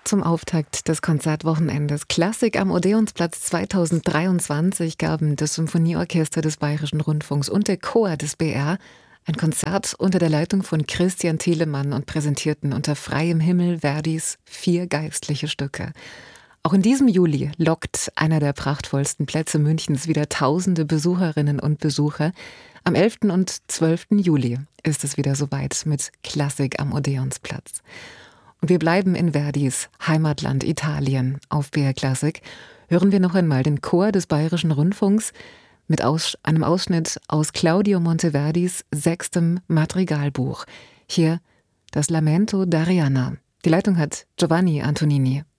Zum Auftakt des Konzertwochenendes Klassik am Odeonsplatz 2023 gaben das Symphonieorchester des Bayerischen Rundfunks und der Chor des BR ein Konzert unter der Leitung von Christian Thielemann und präsentierten unter freiem Himmel Verdis 4 geistliche Stücke. Auch in diesem Juli lockt einer der prachtvollsten Plätze Münchens wieder tausende Besucherinnen und Besucher. Am 11. und 12. Juli ist es wieder soweit mit Klassik am Odeonsplatz. Und wir bleiben in Verdis Heimatland Italien. Auf BR Klassik hören wir noch einmal den Chor des Bayerischen Rundfunks mit einem Ausschnitt aus Claudio Monteverdis 6. Madrigalbuch. Hier das Lamento d'Arianna. Die Leitung hat Giovanni Antonini.